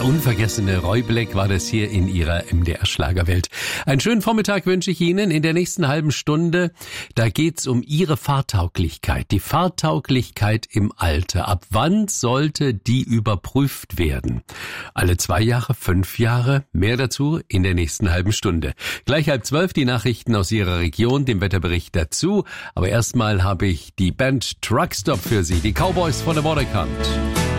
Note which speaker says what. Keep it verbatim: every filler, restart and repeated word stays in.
Speaker 1: Der unvergessene Roy Black war das hier in ihrer M D R-Schlagerwelt. Einen schönen Vormittag wünsche ich Ihnen. In der nächsten halben Stunde, da geht's um Ihre Fahrtauglichkeit. Die Fahrtauglichkeit im Alter. Ab wann sollte die überprüft werden? Alle zwei Jahre, fünf Jahre? Mehr dazu in der nächsten halben Stunde. Gleich halb zwölf die Nachrichten aus Ihrer Region, dem Wetterbericht dazu. Aber erstmal habe ich die Band Truckstop für Sie. Die Cowboys von der Waterkant.